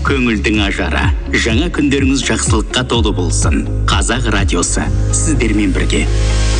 көңілдің ажары. Жаңа күндеріңіз жақсылыққа толы болсын. Қазақ радиосы сіздермен бірге.